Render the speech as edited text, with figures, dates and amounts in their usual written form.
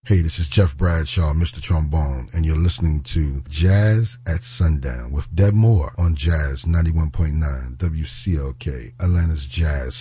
Hey, this is Jeff Bradshaw, Mr. Trombone, and you're listening to Jazz at Sundown with Deb Moore on Jazz 91.9 WCLK, Atlanta's Jazz